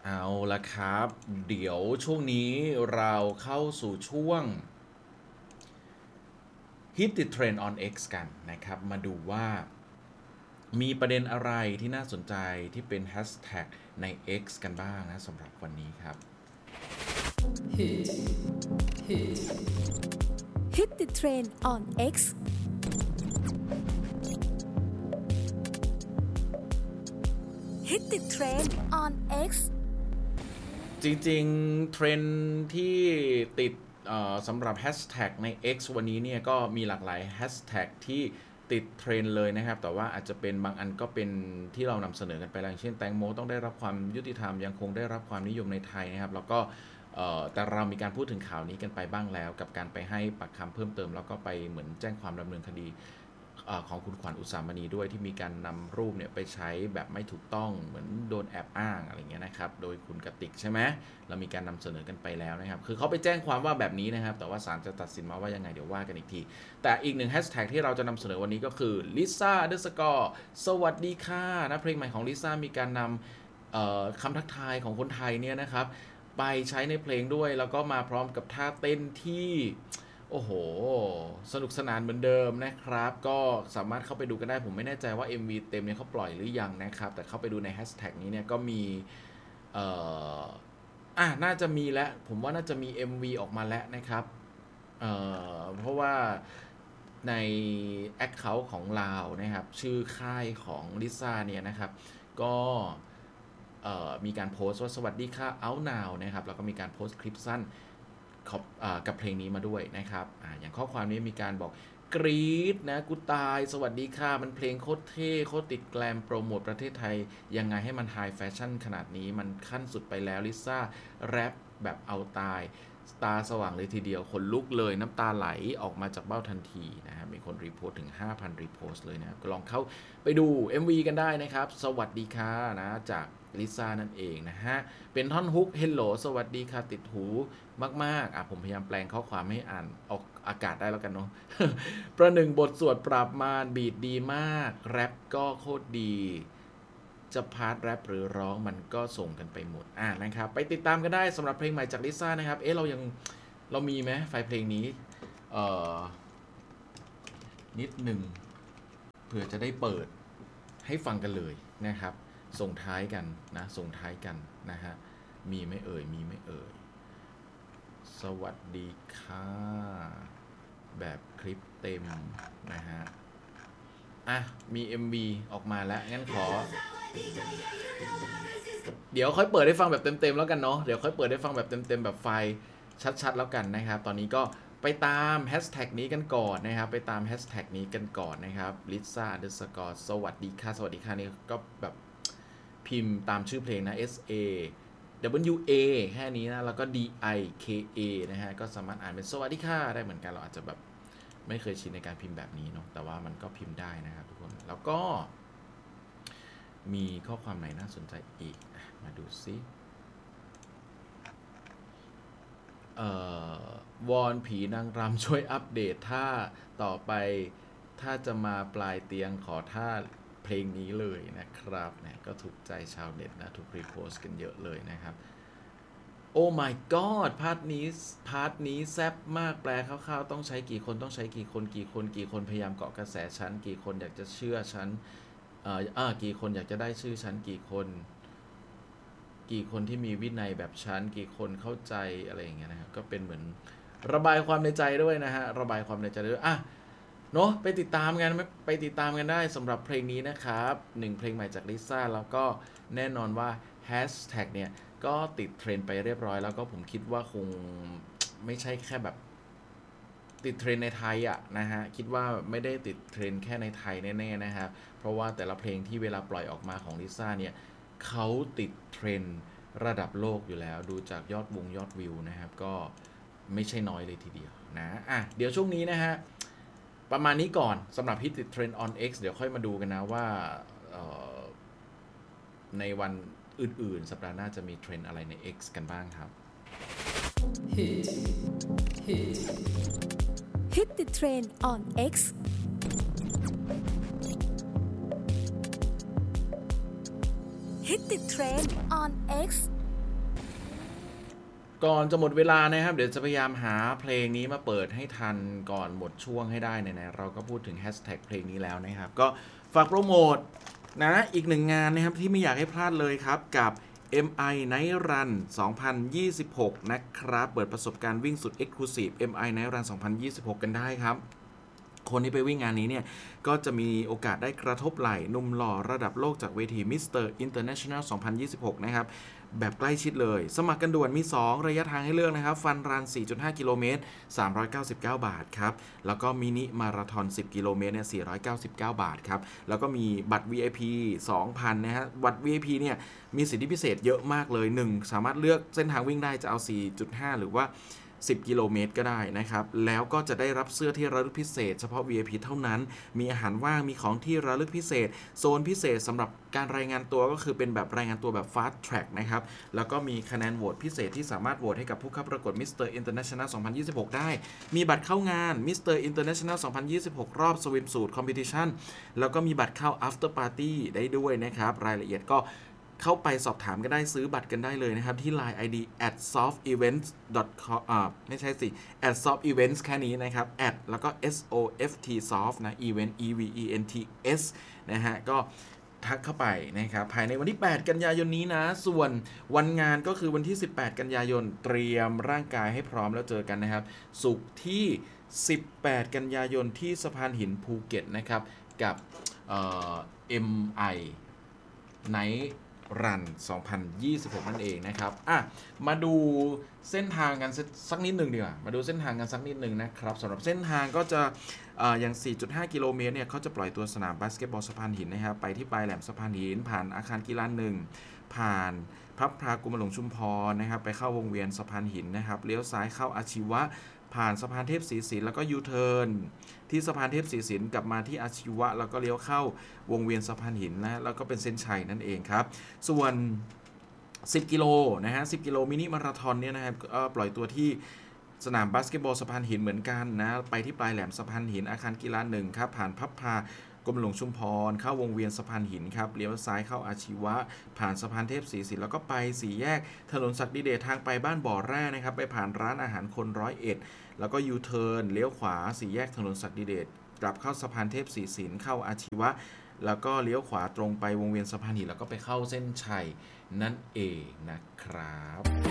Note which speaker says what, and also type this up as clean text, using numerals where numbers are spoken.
Speaker 1: เอาละครับเดี๋ยวช่วงนี้เราเข้าสู่ช่วง Hit the Trend on X กันนะครับมาดูว่ามีประเด็นอะไรที่น่าสนใจที่เป็นแฮชแท็กใน X กันบ้างนะสำหรับวันนี้ครับ
Speaker 2: Hit, hit,
Speaker 3: Hit the Trend on X Hit the Trend on X
Speaker 1: จริงๆเทรนด์ที่ติดสำหรับแฮชแท็กใน X วันนี้เนี่ยก็มีหลากหลายแฮชแท็กที่ติดเทรนด์เลยนะครับแต่ว่าอาจจะเป็นบางอันก็เป็นที่เรานำเสนอกันไปแล้วเช่นแตงโมต้องได้รับความยุติธรรมยังคงได้รับความนิยมในไทยนะครับแล้วก็แต่เรามีการพูดถึงข่าวนี้กันไปบ้างแล้วกับการไปให้ปากคำเพิ่มเติมแล้วก็ไปเหมือนแจ้งความดำเนินคดีของคุณขวัญอุสามณีด้วยที่มีการนำรูปเนี่ยไปใช้แบบไม่ถูกต้องเหมือนโดนแอบอ้างอะไรเงี้ยนะครับโดยคุณกติกใช่ไหมเรามีการนำเสนอกันไปแล้วนะครับคือเขาไปแจ้งความว่าแบบนี้นะครับแต่ว่าศาลจะตัดสินมาว่ายังไงเดี๋ยวว่ากันอีกทีแต่อีกหนึ่งแฮชแท็กที่เราจะนำเสนอวันนี้ก็คือลิซ่า_สวัสดีค่ะนะเพลงใหม่ของลิซ่ามีการนำคำทักทายของคนไทยเนี่ยนะครับไปใช้ในเพลงด้วยแล้วก็มาพร้อมกับท่าเต้นที่โอ้โหสนุกสนานเหมือนเดิมนะครับก็สามารถเข้าไปดูกันได้ผมไม่แน่ใจว่า MV เต็มเนี่ยเขาปล่อยหรือยังนะครับแต่เข้าไปดูในแฮชแท็กนี้เนี่ยก็มีน่าจะมีแล้วผมว่าน่าจะมี MV ออกมาแล้วนะครับเพราะว่าใน Account ของลาวนะครับชื่อค่ายของลิซ่าเนี่ยนะครับก็มีการโพสต์ว่าสวัสดีค่ะเอาท์นาวนะครับแล้วก็มีการโพสต์คลิปสั้นกับเพลงนี้มาด้วยนะครับอย่างข้อความนี้มีการบอกกรี๊ดนะกูตายสวัสดีค่ะมันเพลงโคตรเท่โคตรติดแกลมโปรโมทประเทศไทยยังไงให้มันไฮแฟชั่นขนาดนี้มันขั้นสุดไปแล้วลิซ่าแรปแบบเอาตายตาสว่างเลยทีเดียวขนลุกเลยน้ำตาไหลออกมาจากเบ้าทันทีนะครับมีคนรีโพสต์ถึง 5,000 รีโพสต์เลยนะครับก็ลองเข้าไปดู MV กันได้นะครับสวัสดีค่ะนะจากลิซ่านั่นเองนะฮะเป็นท่อนฮุก Hello สวัสดีค่ะติดหูมากๆผมพยายามแปลงข้อความให้อ่านออกอากาศได้แล้วกันเนาะ ประหนึ่งบทสวดปราบมารบีทดีมากแรปก็โคตรดีจะพาร์ทแรปหรือร้องมันก็ส่งกันไปหมดนะครับไปติดตามกันได้สำหรับเพลงใหม่จากลิซ่านะครับเรามีไหมไฟล์เพลงนี้นิดหนึ่งเผื่อจะได้เปิดให้ฟังกันเลยนะครับส่งท้ายกันนะส่งท้ายกันนะฮะมีไม่เอ่ยสวัสดีค่ะแบบคลิปเต็มนะฮะมี MV ออกมาแล้วงั้นเดี๋ยวค่อยเปิดให้ฟังแบบเต็มๆแล้วกันเนาะเดี๋ยวค่อยเปิดให้ฟังแบบเต็มๆแบบไฟล์ชัดๆแล้วกันนะครับตอนนี้ก็ไปตามแฮชแท็กนี้กันก่อนนะครับไปตามแฮชแท็กนี้กันก่อนนะครับลิซ่า_สวัสดีค่ะสวัสดีค่ะนี่ก็แบบพิมพ์ตามชื่อเพลงนะ SAWA แค่นี้นะแล้วก็ DIKA นะฮะก็สามารถอ่านเป็นสวัสดีค่ะได้เหมือนกันเราอาจจะแบบไม่เคยชินในการพิมพ์แบบนี้เนาะแต่ว่ามันก็พิมพ์ได้นะครับทุกคนแล้วก็มีข้อความไหนน่าสนใจอีกมาดูซิวอนผีนางรำช่วยอัปเดตท่าต่อไปถ้าจะมาปลายเตียงขอท่าเพลงนี้เลยนะครับเนี่ยก็ถูกใจชาวเน็ตนะถูกรีโพสต์กันเยอะเลยนะครับโอ้ my god พาร์ทนี้แซ่บมากแปลคร่าวๆต้องใช้กี่คนต้องใช้กี่คนพยายามเกาะกระแสฉันกี่คนอยากจะเชื่อฉันกี่คนอยากจะได้ชื่อฉันกี่คนที่มีวินัยแบบฉันกี่คนเข้าใจอะไรอย่างเงี้ยนะครับก็เป็นเหมือนระบายความในใจด้วยนะฮะระบายความในใจด้วยเนาะไปติดตามกันได้สำหรับเพลงนี้นะครับ1เพลงใหม่จากลิซ่าแล้วก็แน่นอนว่าแฮชแท็กเนี่ยก็ติดเทรนด์ไปเรียบร้อยแล้วก็ผมคิดว่าคงไม่ใช่แค่แบบติดเทรนด์ในไทยนะฮะคิดว่าไม่ได้ติดเทรนด์แค่ในไทยแน่ๆนะครับเพราะว่าแต่ละเพลงที่เวลาปล่อยออกมาของลิซ่าเนี่ยเขาติดเทรนด์ระดับโลกอยู่แล้วดูจากยอดวิวนะครับก็ไม่ใช่น้อยเลยทีเดียวนะเดี๋ยวช่วงนี้นะฮะประมาณนี้ก่อนสำหรับ Hit the Trend on X เดี๋ยวค่อยมาดูกันนะว่าในวันอื่นๆสัปดาห์หน้าจะมีเทรนด์อะไรใน X กันบ้างครับ
Speaker 2: hit, hit,
Speaker 3: Hit the Trend on X Hit the Trend on X
Speaker 1: ก่อนจะหมดเวลานะครับเดี๋ยวจะพยายามหาเพลงนี้มาเปิดให้ทันก่อนหมดช่วงให้ได้นะเราก็พูดถึงแฮชแท็กเพลงนี้แล้วนะครับก็ฝากโปรโมทนะอีกหนึ่งงานนะครับที่ไม่อยากให้พลาดเลยครับกับ MI Night Run 2026 นะครับเปิดประสบการณ์วิ่งสุด Exclusive MI Night Run 2026 กันได้ครับคนที่ไปวิ่งงานนี้เนี่ยก็จะมีโอกาสได้กระทบไหล่หนุ่มหล่อระดับโลกจากเวที Mr. International 2026 นะครับแบบใกล้ชิดเลยสมัครกันด่วนมี 2 ระยะทางให้เลือกนะครับฟันรัน 4.5 กิโลเมตร 399 บาทครับแล้วก็มินิมาราธอน 10 กิโลเมตรเนี่ย 499 บาทครับแล้วก็มีบัตร VIP 2,000 นะฮะบัตร VIP เนี่ยมีสิทธิพิเศษเยอะมากเลย 1 สามารถเลือกเส้นทางวิ่งได้จะเอา 4.5 หรือว่า10 กิโลเมตรก็ได้นะครับแล้วก็จะได้รับเสื้อที่ระลึกพิเศษเฉพาะ VIP เท่านั้นมีอาหารว่างมีของที่ระลึกพิเศษโซนพิเศษสำหรับการรายงานตัวก็คือเป็นแบบรายงานตัวแบบ Fast Track นะครับแล้วก็มีคะแนนโหวตพิเศษที่สามารถโหวตให้กับผู้เข้าประกวด Mr. International 2026 ได้มีบัตรเข้างาน Mr. International 2026 รอบ Swimsuit Competition แล้วก็มีบัตรเข้า After Party ได้ด้วยนะครับรายละเอียดก็เข้าไปสอบถามกันได้ซื้อบัตรกันได้เลยนะครับที่ Line ID @softevents.com ไม่ใช่สิ @softevents แค่นี้นะครับ แล้วก็ SOFT soft นะ event EVENTS นะฮะก็ทักเข้าไปนะครับภายในวันที่ 8 กันยายนนี้นะส่วนวันงานก็คือวันที่ 18 กันยายนเตรียมร่างกายให้พร้อมแล้วเจอกันนะครับศุกร์ที่ 18 กันยายนที่สะพานหินภูเก็ตนะครับกับMI Nightรัน 2026 นั่นเองนะครับมาดูเส้นทางกันสักนิดหนึ่งดีกว่ามาดูเส้นทางกันสักนิดหนึ่งนะครับสำหรับเส้นทางก็จะอย่าง 4.5 กิโลเมตรเนี่ยเขาจะปล่อยตัวสนามบาสเกตบอลสะพานหินนะครับไปที่ปลายแหลมสะพานหินผ่านอาคารกีฬา1ผ่านพระพรากุมารหลวงชุมพรนะครับไปเข้าวงเวียนสะพานหินนะครับเลี้ยวซ้ายเข้าอาชีวะผ่านสะพานเทพศรีศิลป์แล้วก็ยูเทิร์นที่สะพานเทพศรีศิลป์กลับมาที่อาชีวะแล้วก็เลี้ยวเข้าวงเวียนสะพานหินนะแล้วก็เป็นเส้นชัยนั่นเองครับส่วน10 กิโลนะฮะ10 กิโลมินิมาราธอนเนี่ยนะครับปล่อยตัวที่สนามบาสเกตบอลสะพานหินเหมือนกันนะไปที่ปลายแหลมสะพานหินอาคารกีฬา1ครับผ่านพับพากรมหลวงชุมพรเข้าวงเวียนสะพานหินครับเลี้ยวซ้ายเข้าอาชีวะผ่านสะพานเทพศรีศิลป์แล้วก็ไป4แยกถนนศักดิเดชทางไปบ้านบ่อแร่นะครับไปผ่านร้านอาหารคน101แล้วก็ยูเทิร์นเลี้ยวขวา4แยกถนนศักดิเดชกลับเข้าสะพานเทพศรีศิลป์เข้าอาชีวะแล้วก็เลี้ยวขวาตรงไปวงเวียนสะพานหินแล้วก็ไปเข้าเส้นชัยนั่นเองนะครับ